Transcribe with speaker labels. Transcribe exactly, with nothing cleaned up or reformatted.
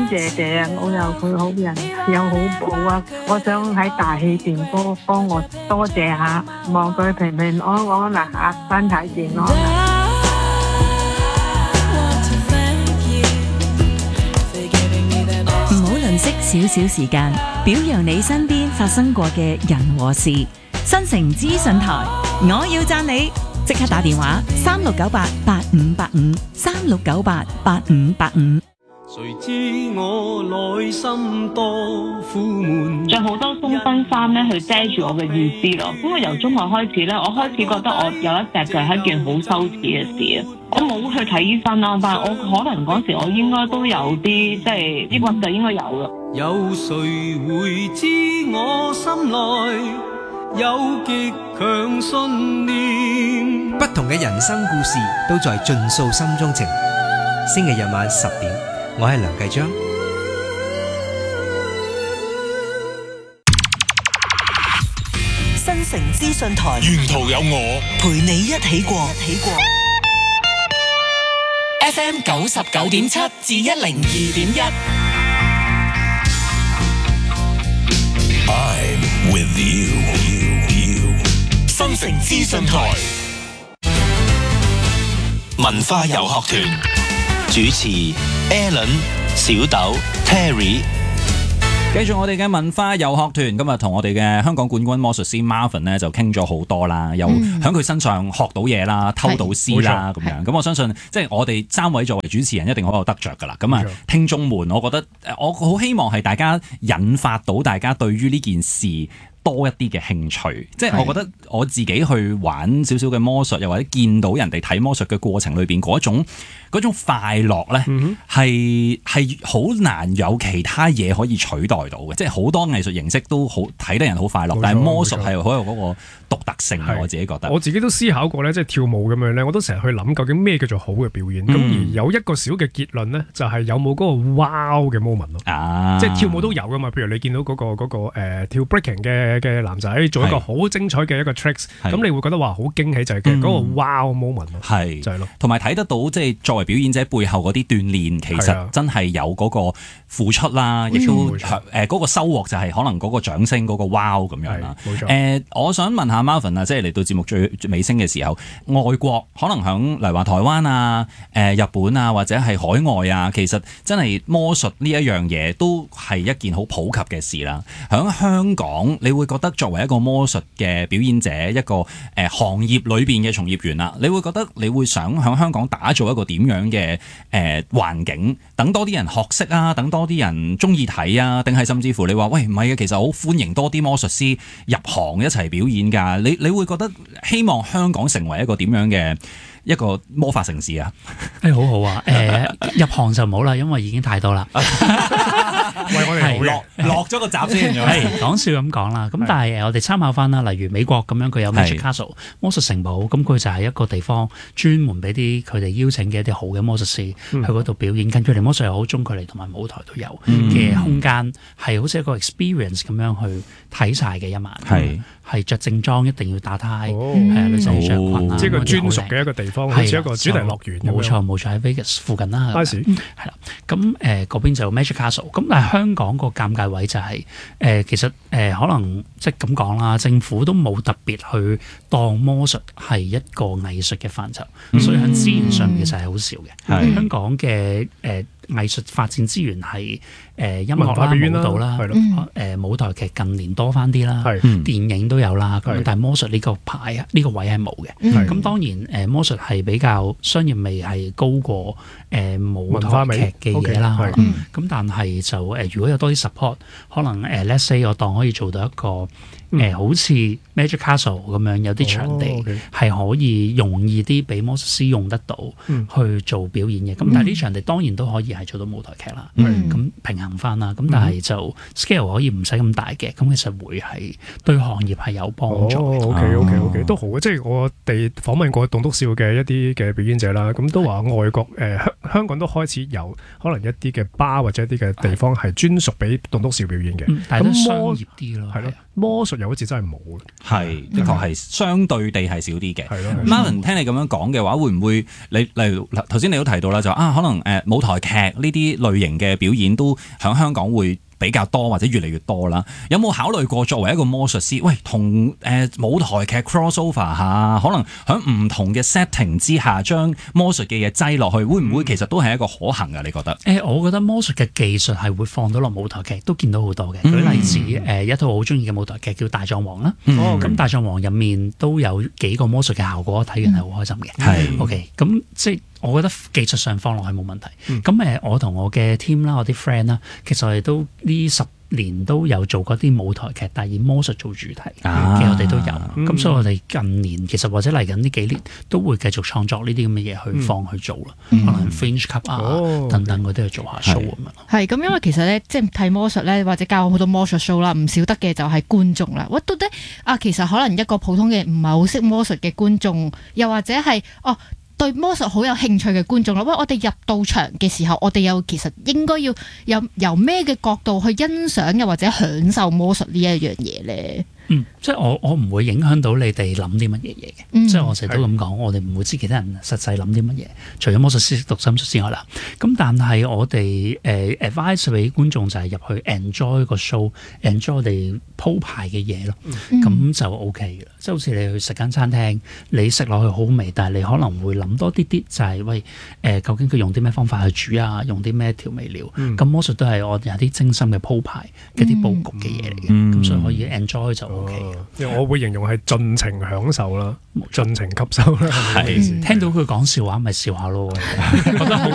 Speaker 1: 姐姐，我有佢好人有好報啊！我想喺大氣電波幫我多謝下，望佢平平安安啦嚇，身體健康啦。
Speaker 2: 唔好吝嗇少少時間，表揚你身邊發生過嘅人和事。新城資訊台，我要讚你，即刻打電話三六九八八五八五三六九八八五八五。
Speaker 3: 誰知我內心多苦悶，
Speaker 1: 着好多鬆身衫咧去遮住我嘅意思咯。咁我由中學開始咧，我開始覺得我有一隻腳係一件好羞恥嘅事啊。我冇去睇醫生啦，但係我可能嗰時我應該都有啲即係呢個就應該有啦。
Speaker 3: 有誰會知我心內有極強信念？
Speaker 4: 不同嘅人生故事都在盡訴心中情。星期日晚十點，我係梁繼章。
Speaker 5: 新城資訊台，
Speaker 6: 沿途有我
Speaker 5: 陪你一起過。一起過
Speaker 6: F M 九十九點七至一零二點一。I'm with you, you, you。新城資訊台，文化遊學團主持 Alan、小豆、Terry。
Speaker 7: 繼續我哋嘅文化遊學團，今日同我哋嘅香港冠軍魔術師 Marvin 咧就傾咗好多啦，又喺佢身上學到嘢啦，偷到師啦咁樣。咁我相信即係我哋三位作為主持人一定好有得着噶啦。咁啊，聽眾們，我覺得我好希望係大家引發到大家對於呢件事多一啲嘅興趣，即係我覺得我自己去玩少少嘅魔術，又或者見到人哋睇魔術嘅過程裏邊嗰種嗰種快樂咧，係係好難有其他嘢可以取代到嘅。即係好多藝術形式都好睇得人好快樂，但係魔術係好有嗰個獨特性嘅。我自己覺得，
Speaker 8: 我自己都思考過咧，即係跳舞咁樣咧，我都成日去諗究竟咩叫做好嘅表演。咁、嗯、而有一個小嘅結論咧，就係、是、有冇嗰個 wow 嘅 moment 咯、啊。即係跳舞都有噶嘛，譬如你見到嗰、嗰個嗰、嗰個誒、呃、跳 breaking 嘅嘅男仔做一個好精彩嘅一個 tricks， 咁你會覺得話好驚喜，就係嘅嗰個 wow moment 咯，係就係咯，
Speaker 7: 同埋睇得到即係作為表演者背後嗰啲鍛鍊，其實真係有嗰個付出啦，亦都誒嗰個收穫就係可能嗰個掌聲嗰個 wow 咁樣啦。冇錯。誒，我想問下 Marvin 啊，即係嚟到節目最尾聲嘅時候，外國可能響例如話台灣啊、誒日本啊或者係海外啊，其實真係魔術呢一樣嘢都係一件好普及嘅事啦。響香港，你會覺得作為一個魔術嘅表演者，一個誒、呃、行業裏邊嘅從業員啦，你會覺得你會想喺香港打造一個點樣嘅誒環境，等多啲人學識啊，等多啲人中意睇啊，定係甚至乎你話喂唔係嘅，其實好歡迎多啲魔術師入行一齊表演㗎。你你會覺得希望香港成為一個點樣嘅一個魔法城市啊？
Speaker 9: 誒、欸、好好啊，誒、呃、入行就唔好啦，因為已經太多啦。
Speaker 8: 喂，我哋
Speaker 7: 落落咗個閘先，
Speaker 9: 係講笑咁講啦。咁但係我哋參考翻啦，例如美國咁樣，佢有 Magic Castle 魔術城堡，咁佢就係一個地方專門俾啲佢哋邀請嘅一啲好嘅魔術師、嗯、去嗰度表演，跟住嚟魔術又好，中距離同埋舞台都有嘅空間，係、嗯、好似一個 experience 咁樣去睇晒嘅一晚。係係着正裝，一定要打呔，係、哦、啊，女仔要着裙啊，
Speaker 8: 即係個專屬嘅一個地方，好似一個主題樂園。冇錯
Speaker 9: 冇錯，喺 Vegas 附近啦。係啦，咁誒嗰邊就 Magic Castle， 咁但係香港個尷尬位就係、是、誒、呃、其實誒、呃、可能即係咁講啦，政府都冇特別去當魔術係一個藝術嘅範疇、嗯，所以喺資源上面其實係好少嘅、嗯。香港嘅誒、呃、藝術發展資源係誒、呃、音樂啦、舞蹈啦、誒、呃、舞台劇近年多翻啲啦，電影都有啦。咁但係魔術呢個牌啊，呢、這個位係冇嘅。咁、嗯、當然誒、呃、魔術係比較商業味係高過誒、呃、舞台劇嘅嘢啦。咁、okay, 嗯、但係就誒、呃、如果有多啲 support， 可能誒、呃、let's say 我當可以做到一個誒、嗯呃、好似 Magic Castle 咁樣有啲場地係、哦 okay、可以容易啲俾魔術師用得到、嗯、去做表演嘅。咁、嗯、但係呢場地當然都可以係做到舞台劇啦。咁、嗯、平衡翻啦。咁、嗯、但係就 scale 可以唔使咁大嘅。咁其實會係對行業係有幫助。
Speaker 8: 哦、OK OK OK 都好嘅。即係我哋訪問過棟篤笑嘅一啲嘅表演者啦，咁都話外國誒香、呃、香港都開始有可能一啲嘅吧或者一啲嘅地方係專屬俾棟篤笑表演嘅。
Speaker 9: 嗯、但係都商業啲咯。
Speaker 8: 係咯。 魔術又好似真係冇嘅。
Speaker 7: 係，的確係相對地係少啲嘅。
Speaker 8: 係咯。
Speaker 7: Marvin 聽你咁樣講嘅話，會唔會你例如頭先你都提到啦，就啊可能誒舞台劇呢啲類型嘅表演都喺香港會比較多或者越嚟越多啦，有冇考慮過作為一個魔術師，喂，同誒、呃、舞台劇 crossover 下，可能喺唔同嘅 setting 之下，將魔術嘅嘢擠落去，會唔會其實都係一個可行㗎？你覺得？誒、
Speaker 9: 呃，我覺得魔術嘅技術係會放到落舞台劇，都見到好多嘅。舉例子，誒、呃、一套好中意嘅舞台劇叫《大狀王》啦。哦，咁《大狀王》入面都有幾個魔術嘅效果，睇完係好開心嘅。係、嗯、，OK，咁即係。我覺得技術上放落去冇問題。咁誒、嗯，我同我嘅 team 啦，我啲 friend 啦，其實我哋都呢十年都有做過啲舞台劇，但係以魔術做主題嘅，啊、我哋都有。咁、嗯、所以我哋近年其實或者嚟緊呢幾年都會繼續創作呢啲咁嘅嘢去放去做啦。嗯、可能 Fringe Club 啊、哦、等等嗰啲去做下 show 咁樣。
Speaker 10: 係咁，因為其實咧，即係睇魔術咧，或者教好多魔術 show 啦，唔少得嘅就係觀眾啦。我到底啊，其實可能一個普通嘅唔係好識魔術嘅觀眾，又或者係哦。對魔術好有興趣嘅觀眾啦，喂！我哋入到場嘅時候，我哋又其實應該要有由咩嘅角度去欣賞又或者享受魔術呢一樣嘢咧？
Speaker 9: 嗯，即係我我唔會影響到你哋諗啲乜嘢嘢嘅，嗯、即係我成日都咁講，我哋唔會知其他人實際諗啲乜嘢，除咗魔術師讀心術之外啦。咁但係我哋誒、呃、advice 俾觀眾就係入去 enjoy 個 show，enjoy 我哋鋪排嘅嘢咯，咁、嗯、就 OK 嘅。即係好似你去食間餐廳，你食落去好味，但係你可能會諗多啲啲，就係、是、喂誒、呃，究竟佢用啲咩方法去煮啊？用啲咩調味料？咁、嗯、魔術都係我哋有啲精心嘅鋪排嘅啲佈局嘅嘢嚟嘅，咁、嗯、所以可以 enjoy 就。Okay.
Speaker 8: 因為我會形容係盡情享受啦，盡情吸收啦。係
Speaker 9: 聽到佢講笑話，咪笑下咯。覺得好